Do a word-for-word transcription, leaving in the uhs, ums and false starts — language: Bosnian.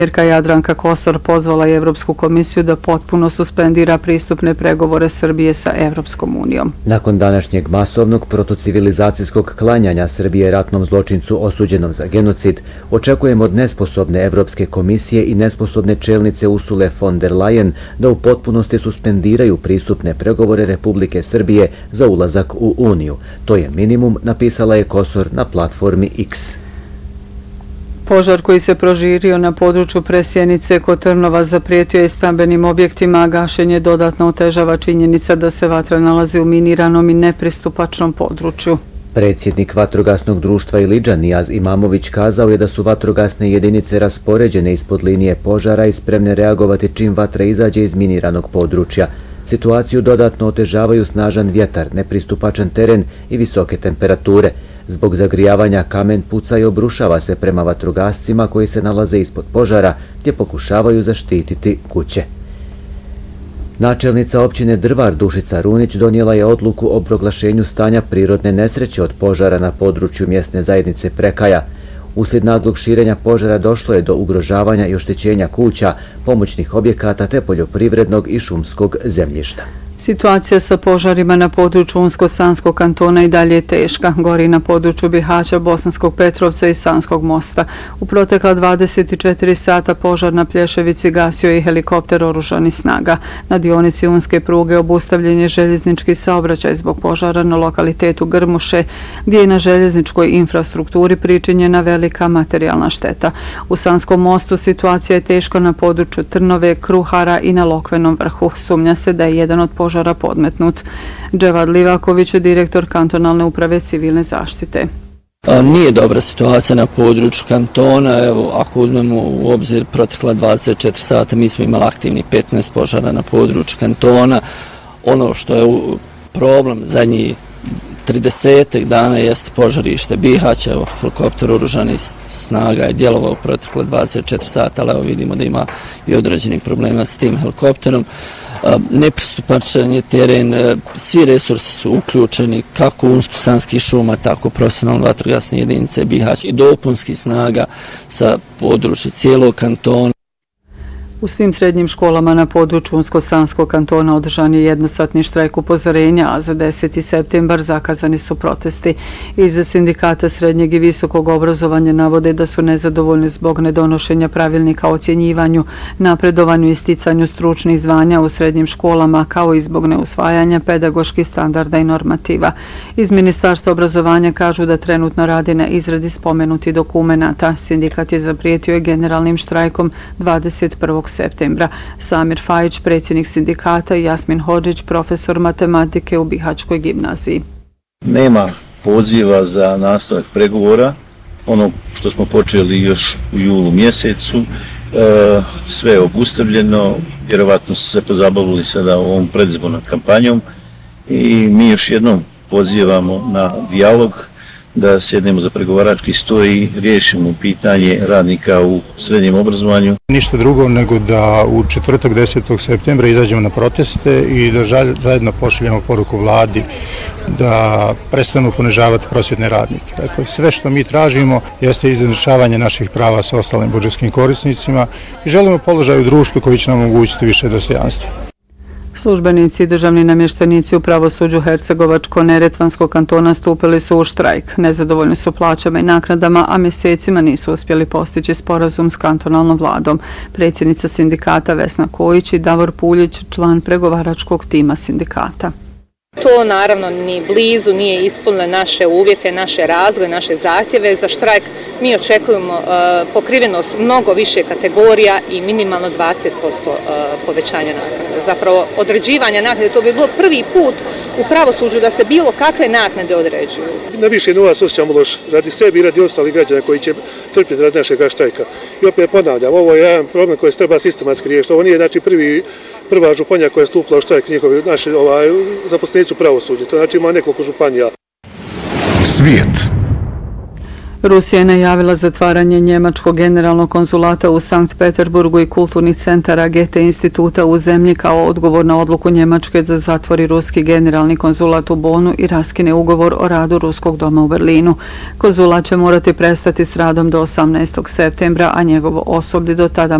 Premijerka Jadranka Kosor pozvala je Evropsku komisiju da potpuno suspendira pristupne pregovore Srbije sa Evropskom unijom. Nakon današnjeg masovnog protocivilizacijskog klanjanja Srbije ratnom zločincu osuđenom za genocid, očekujemo od nesposobne Evropske komisije i nesposobne čelnice Ursule von der Leyen da u potpunosti suspendiraju pristupne pregovore Republike Srbije za ulazak u Uniju. To je minimum, napisala je Kosor na platformi X. Požar koji se proširio na području Presjenice kod Trnova zaprijetio je stambenim objektima, a gašenje dodatno otežava činjenica da se vatra nalazi u miniranom i nepristupačnom području. Predsjednik vatrogasnog društva Ilidža Nijaz Imamović kazao je da su vatrogasne jedinice raspoređene ispod linije požara i spremne reagovati čim vatra izađe iz miniranog područja. Situaciju dodatno otežavaju snažan vjetar, nepristupačan teren i visoke temperature. Zbog zagrijavanja kamen puca i obrušava se prema vatrogascima koji se nalaze ispod požara gdje pokušavaju zaštititi kuće. Načelnica općine Drvar Dušica Runić donijela je odluku o proglašenju stanja prirodne nesreće od požara na području mjesne zajednice Prekaja. Uslijed naglog širenja požara došlo je do ugrožavanja i oštećenja kuća, pomoćnih objekata te poljoprivrednog i šumskog zemljišta. Situacija sa požarima na području Unsko-Sanskog kantona i dalje je teška. Gori na području Bihaća, Bosanskog Petrovca i Sanskog mosta. U protekla dvadeset četiri sata požar na Plješevici gasio je i helikopter oružanih snaga. Na dionici Unske pruge obustavljen je željeznički saobraćaj zbog požara na lokalitetu Grmuše, gdje je na željezničkoj infrastrukturi pričinjena velika materijalna šteta. U Sanskom mostu situacija je teška na području Trnove, Kruhara i na Lokvenom vrhu. Sumnja se da je jedan od požara požara podmetnut. Dževad Livaković je direktor kantonalne uprave civilne zaštite. Nije dobra situacija na području kantona. Evo, ako uzmemo u obzir protekla dvadeset četiri sata, mi smo imali aktivni petnaest požara na području kantona. Ono što je problem zadnjih trideset dana jeste požarište Bihaća. Evo, helikopter oružanih snaga je djelovao protekle dvadeset četiri sata, ali evo vidimo da ima i određenih problema s tim helikopterom. Nepristupačan je teren, svi resursi su uključeni, kako Unsko-Sanskih šuma, tako profesionalne vatrogasne jedinice Bihać i dopunskih snaga sa područja cijelog kantona. U svim srednjim školama na području Unsko-Sanskog kantona održan je jednosatni štrajk upozorenja, a za deseti septembar zakazani su protesti. Iz sindikata srednjeg i visokog obrazovanja navode da su nezadovoljni zbog nedonošenja pravilnika o ocjenjivanju, napredovanju i sticanju stručnih zvanja u srednjim školama, kao i zbog neusvajanja pedagoških standarda i normativa. Iz Ministarstva obrazovanja kažu da trenutno radi na izradi spomenuti dokumenata. Sindikat je zaprijetio i generalnim štrajkom dvadeset prvog septembra. Samir Fajić, predsjednik sindikata, i Jasmin Hodžić, profesor matematike u Bihaćkoj gimnaziji. Nema poziva za nastavak pregovora. Ono što smo počeli još u julu mjesecu, sve je obustavljeno. Vjerovatno su se pozabavili sada ovom predizbornom kampanjom i mi još jednom pozivamo na dijalog, da sjednemo za pregovarački stol i riješimo pitanje radnika u srednjem obrazovanju. Ništa drugo nego da u četvrtak desetog septembra izađemo na proteste i da zajedno pošaljemo poruku vladi da prestanu ponižavati prosvjetne radnike. Dakle, sve što mi tražimo jeste izjednačavanje naših prava sa ostalim budžetskim korisnicima i želimo položaj u društvu koji će nam omogućiti više dostojanstva. Službenici i državni namještenici u pravosuđu Hercegovačko-Neretvanskog kantona stupili su u štrajk. Nezadovoljni su plaćama i naknadama, a mjesecima nisu uspjeli postići sporazum s kantonalnom vladom. Predsjednica sindikata Vesna Kojić i Davor Puljić, član pregovaračkog tima sindikata. To naravno ni blizu nije ispunilo naše uvjete, naše razvoje, naše zahtjeve za štrajk. Mi očekujemo uh, pokrivenost mnogo više kategorija i minimalno dvadeset posto uh, povećanja naknade. Zapravo određivanja naknade, to bi bilo prvi put u pravosuđu da se bilo kakve naknade određuju. Na više nova osjećamo loš radi sebi i radi ostalih građana koji će trpjeti radi našeg štrajka. I opet ponavljam, ovo je jedan problem koji se treba sistematski riješiti. Ovo nije znači prvi prva županija koja je stupila u štrajk njihovi naši ovaj, zaposlenici u pravosuđu. To znači ima nekoliko županija. Svijet. Rusija je najavila zatvaranje njemačkog generalnog konzulata u Sankt Peterburgu i kulturnih centara Goethe instituta u zemlji kao odgovor na odluku Njemačke da zatvori ruski generalni konzulat u Bonu i raskine ugovor o radu Ruskog doma u Berlinu. Konzulat će morati prestati s radom do osamnaestog septembra, a njegovo osoblje do tada